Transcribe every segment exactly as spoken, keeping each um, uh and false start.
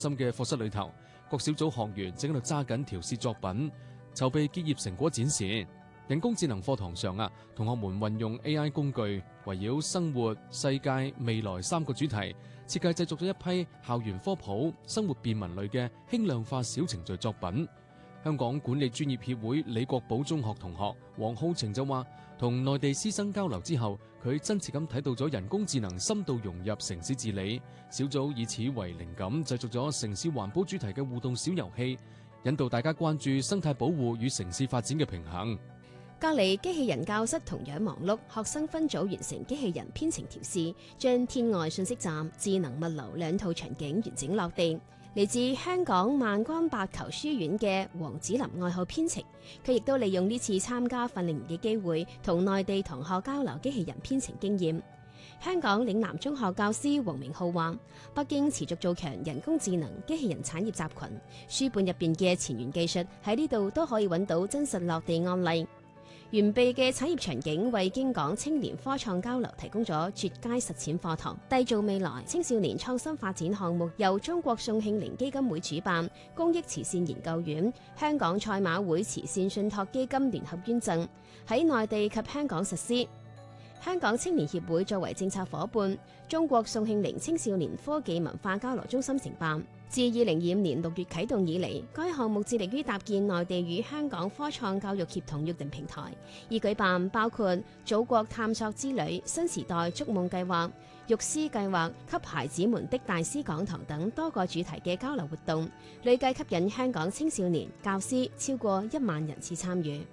心嘅課室裏頭，各小組學員正喺度揸緊調試作品，籌備結業成果展示。人工智能課堂上啊，同學們運用 A I 工具，圍繞生活、世界、未來三個主題，設計製作咗一批校園科普、生活便民類嘅輕量化小程序作品。香港管理專業協會李國寶中學同學黃浩晴就話，同內地師生交流之後，佢真切咁睇到咗人工智能深度融入城市治理。小組以此為靈感，製作咗城市環保主題嘅互動小遊戲，引導大家關注生態保護與城市發展嘅平衡。 隔離機器人教室同樣忙碌，學生分組完成機器人編程調試，將天外信息站、智能物流兩套場景完整落地。嚟自香港萬江白球書院嘅黃子林愛好編程，佢亦都利用呢次參加訓練營嘅機會，同內地同學交流機器人編程經驗。香港嶺南中學教師黃明浩話：北京持續做強人工智能機器人產業集群，書本入邊嘅前沿技術喺呢度都可以揾到真實落地案例。完備嘅產業場景為京港青年科創交流提供咗絕佳實踐課堂。締造未來青少年創新發展項目由中國宋慶齡基金會主辦，公益慈善研究院、香港賽馬會慈善信託基金聯合捐贈，喺內地及香港實施。香港青年協會作為政策夥伴，中國宋慶齡青少年科技文化交流中心承辦。自二零二五年六月啟動以嚟，該項目致力於搭建內地與香港科創教育協同約定平台，以舉辦包括祖國探索之旅、新時代築夢計劃、育師計劃、給孩子們的大師講堂等多個主題嘅交流活動，累計吸引香港青少年、教師超過一萬人次參與。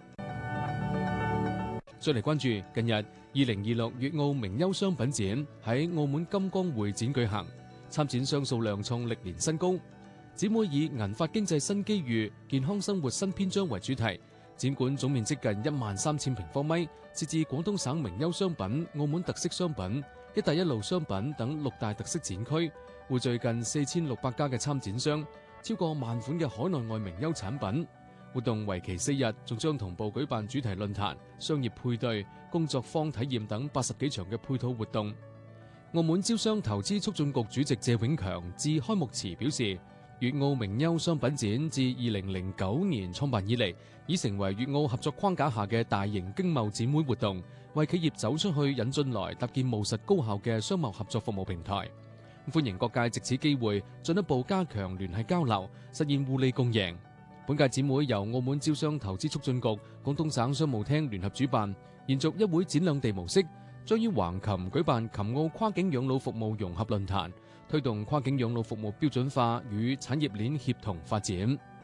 再嚟關注近日二零二六粵澳名優商品展喺澳門金光會展舉行。參展商數量創歷年新高，展會以銀髮經濟新機遇、健康生活新篇章為主題。展館總面積近一萬三千平方米，設置廣東省名優商品、澳門特色商品、一帶一路商品等六大特色展區，匯聚近四千六百家嘅參展商，超過萬款嘅海內外名優產品。活動為期四日，仲將同步舉辦主題論壇、商業配對、工作坊體驗等八十幾場嘅配套活動。澳門招商投資促進局主席謝永強致開幕詞表示，粵澳名優商品展自二零零九年創辦以嚟，已成為粵澳合作框架下嘅大型經貿展會活動，為企業走出去引進來搭建務實高效嘅商貿合作服務平台。歡迎各界藉此機會進一步加強聯繫交流，實現互利共贏。本屆展會由澳門招商投資促進局、廣東省商務廳聯合主辦，延續一會展兩地模式，將於橫琴舉辦琴澳跨境養老服務融合論壇，推動跨境養老服務標準化與產業鏈協同發展。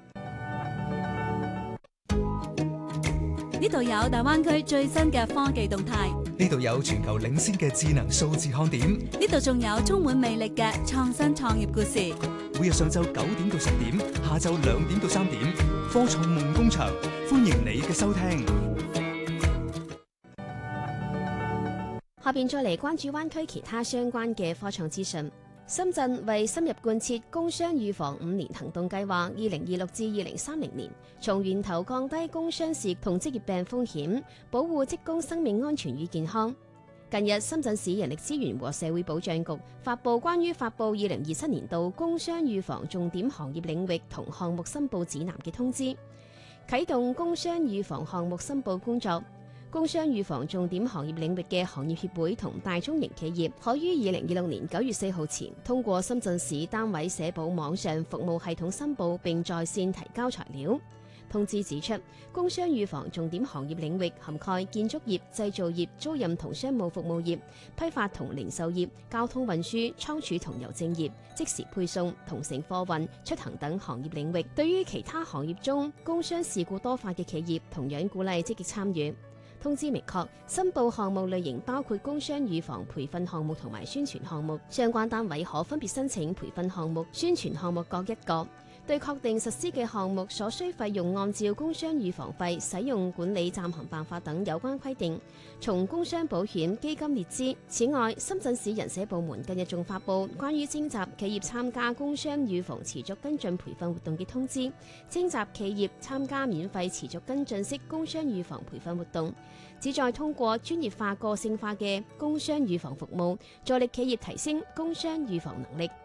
呢度有大灣區最新嘅科技動態， 呢度有全球領先嘅智能數字看點， 呢度仲有充滿魅力嘅創新創業故事。 每日上晝九點到十點，下晝兩點到三點，科創夢工場，歡迎你嘅收聽。 下邊再嚟關注灣區其他相關嘅科創資訊。深圳為深入貫徹工商預防五年行動計劃，二零二六至二零三零年，從源頭降低工傷事同職業病風險，保護職工生命安全與健康。近日，深圳市人力資源和社會保障局發布關於發布二零二七年度工傷預防重點行業領域同項目申報指南嘅通知，啟動工傷預防項目申報工作。工傷預防重點行業領域嘅行業協會同大中型企業可於二零二六年九月四號前通過深圳市單位社保網上服務系統申報並在線提交材料。通知指出，工傷預防重點行業領域涵蓋建築業、製造業、租賃同商務服務業、批發同零售業、交通運輸、倉儲同郵政業、即時配送、同城貨運、出行等行業領域。對於其他行業中工傷事故多發嘅企業，同樣鼓勵積極參與。通知明確，申報項目類型包括工傷預防培訓項目同埋宣傳項目，相關單位可分別申請培訓項目、宣傳項目各一個。對確定實施嘅項目所需費用，按照工傷預防費使用管理暫行辦法等有關規定，從工傷保險基金列支。此外，深圳市人社部門近日仲發布關於徵集企業參加工傷預防持續跟進培訓活動嘅通知，徵集企業參加免費持續跟進式工傷預防培訓活動，旨在通過專業化、個性化嘅工傷預防服務，助力企業提升工傷預防能力。